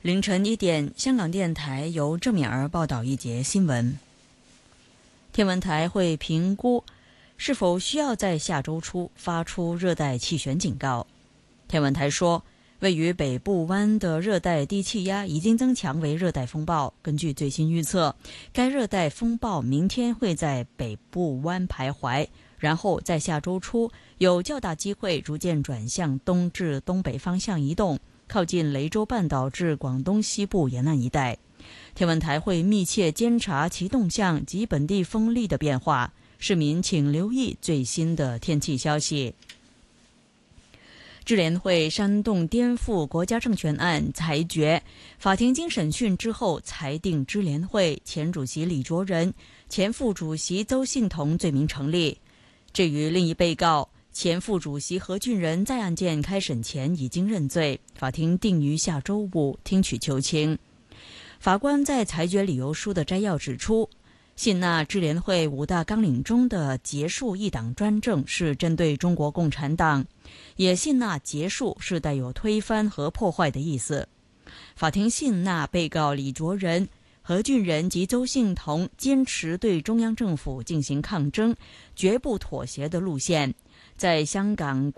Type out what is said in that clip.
凌晨1点，香港电台由郑敏儿报道一节新闻。天文台会评估是否需要在下周初发出热带气旋警告。天文台说，位于北部湾的热带低气压已经增强为热带风暴。根据最新预测，该热带风暴明天会在北部湾徘徊，然后在下周初有较大机会逐渐转向东至东北方向移动，靠近雷州半岛至广东西部沿岸一带。天文台会密切监察其动向及本地风力的变化，市民请留意最新的天气消息。支联会煽动颠覆国家政权案裁决，法庭经审讯之后裁定支联会前主席李卓人、前副主席邹幸彤罪名成立。至于另一被告前副主席何俊仁，在案件开审前已经认罪，法庭定于下周5听取求情。法官在裁决理由书的摘要指出，信纳支联会5大纲领中的结束一党专政是针对中国共产党，也信纳结束是带有推翻和破坏的意思。法庭信纳被告李卓人、何俊仁及邹幸彤坚持对中央政府进行抗争，绝不妥协的路线，在香港